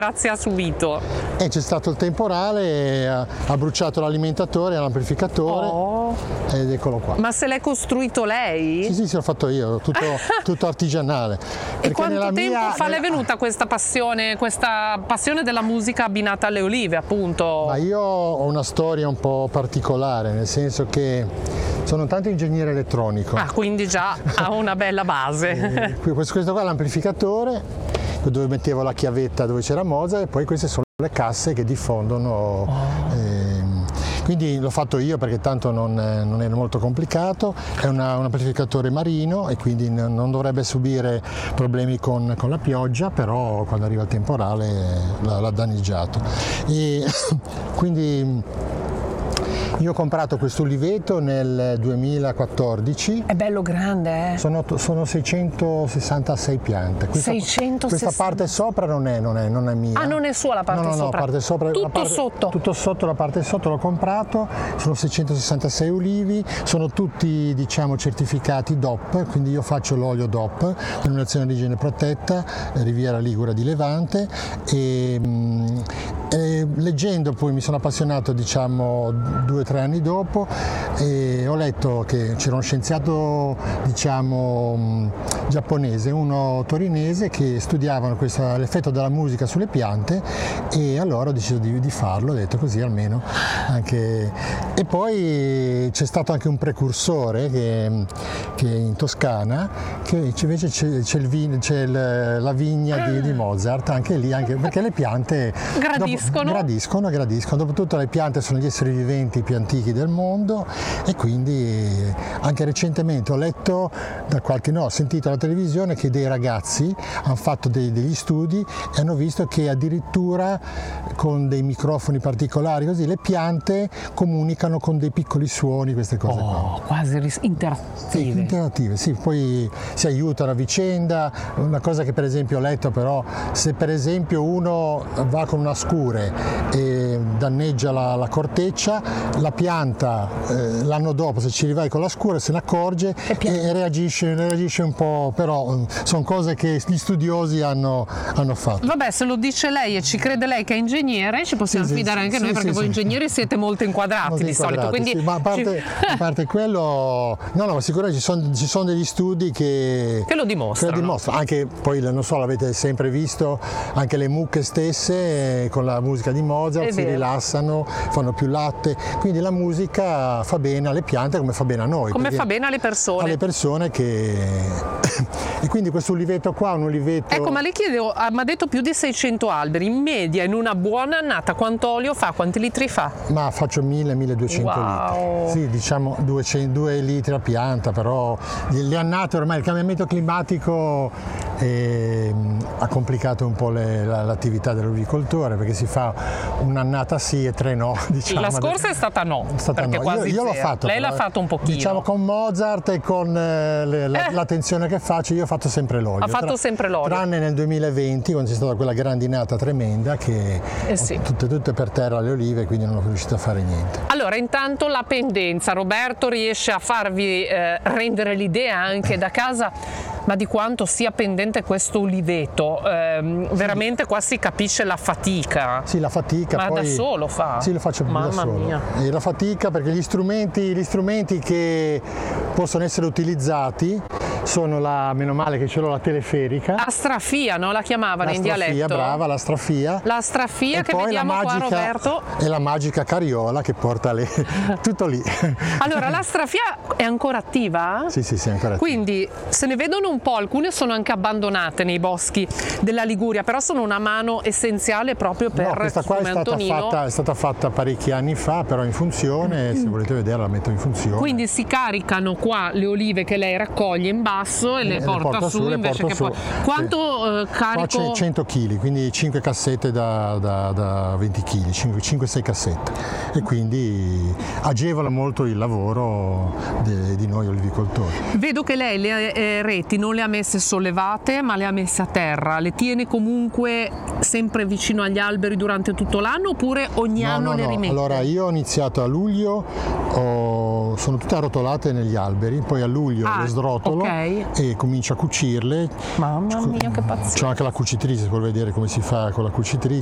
ha subito? C'è stato il temporale, ha bruciato l'alimentatore, l'amplificatore ed eccolo qua. Ma se l'è costruito lei? Sì, l'ho fatto io, tutto artigianale. E quanto tempo fa le è venuta questa passione della musica abbinata alle olive, appunto? Ma io ho una storia un po' particolare, nel senso che sono tanto ingegnere elettronico. Quindi già ha una bella base. Questo qua è l'amplificatore, dove mettevo la chiavetta dove c'era Mozart, e poi queste sono le casse che diffondono. Quindi l'ho fatto io perché tanto non è molto complicato, è un amplificatore marino e quindi non dovrebbe subire problemi con la pioggia, però quando arriva il temporale l'ha danneggiato. E quindi io ho comprato questo uliveto nel 2014. È bello grande, Sono 666 piante. Questa parte sopra non è mia. Non è sua la parte sopra? No, la parte sopra. Sotto? Tutto sotto, la parte sotto l'ho comprato, sono 666 ulivi, sono tutti certificati DOP, quindi io faccio l'olio DOP, denominazione di origine protetta, Riviera Ligure di Levante, e leggendo poi mi sono appassionato 2 o 3 anni dopo e ho letto che c'era uno scienziato giapponese, uno torinese, che studiavano l'effetto della musica sulle piante, e allora ho deciso di farlo, ho detto così almeno anche. E poi c'è stato anche un precursore che è in Toscana, che invece c'è la vigna di Mozart, anche lì, perché le piante gradiscono. Dopotutto le piante sono gli esseri viventi più antichi del mondo, e quindi anche recentemente ho sentito alla televisione che dei ragazzi hanno fatto degli studi e hanno visto che addirittura con dei microfoni particolari così le piante comunicano con dei piccoli suoni, queste cose qua. Quasi interattive. Sì, poi si aiutano a vicenda. Una cosa che per esempio ho letto, però, se per esempio uno va con una scure e danneggia la corteccia, la pianta l'anno dopo, se ci rivai con la scura, se ne accorge e reagisce un po', però sono cose che gli studiosi hanno fatto. Vabbè, se lo dice lei e ci crede lei che è ingegnere, ci possiamo fidare anche noi, perché voi ingegneri siete molto inquadrati di solito. Quindi ma a parte quello, no, sicuramente ci sono degli studi che lo dimostrano. Anche poi, non so, l'avete sempre visto, anche le mucche stesse con la musica di Mozart si rilassano, fanno più latte, quindi la musica fa bene alle piante come fa bene a noi. Come fa bene alle persone. Alle persone e quindi questo uliveto qua è un uliveto. Ecco, ma le chiedevo, mi ha detto più di 600 alberi, in media in una buona annata quanto olio fa? Quanti litri fa? Ma faccio 1000-1200 litri. Sì, 2 litri a pianta, però le annate ormai il cambiamento climatico ha complicato un po' l'attività dell'olivicoltore, perché si fa un'annata sì e 3 no. La scorsa è stata no. Io l'ho fatto. Lei l'ha fatto un pochino. Con Mozart e con l'attenzione che faccio, io ho fatto sempre l'olio. Ha fatto sempre l'olio. Tranne nel 2020, quando c'è stata quella grandinata tremenda che tutte per terra le olive, quindi non ho riuscito a fare niente. Allora, intanto la pendenza. Roberto riesce a farvi rendere l'idea anche da casa, ma di quanto sia pendente questo uliveto. Veramente qua si capisce la fatica. Sì, la fatica. Ma poi da solo fa? Sì, lo faccio da solo. Mia. E la fatica, perché gli strumenti che possono essere utilizzati sono meno male che ce l'ho, la teleferica. Astrafia, no? La chiamavano in dialetto. Brava, l'astrafia. L'astrafia che vediamo qua, Roberto. E la magica carriola che porta tutto lì. Allora, l'astrafia è ancora attiva? Sì, è ancora attiva. Quindi se ne vedono un po', alcune sono anche abbandonate nei boschi della Liguria, però sono una mano essenziale proprio per questa qua è stata fatta parecchi anni fa, però in funzione, se volete vederla la metto in funzione. Quindi si caricano qua le olive che lei raccoglie in basso e le porta su invece che poi. Quanto carico? Qua c'è 100 kg, quindi 5 cassette da 20 kg, 5-6 cassette, e quindi agevola molto il lavoro di noi olivicoltori. Vedo che lei le reti non le ha messe sollevate, ma le ha messe a terra. Le tiene comunque sempre vicino agli alberi durante tutto l'anno, oppure ogni anno le rimette? Allora, io ho iniziato a luglio, ho sono tutte arrotolate negli alberi, poi a luglio le srotolo e comincio a cucirle. Mamma mia, che pazzesco. C'ho anche la cucitrice, se vuoi vedere come si fa con la cucitrice.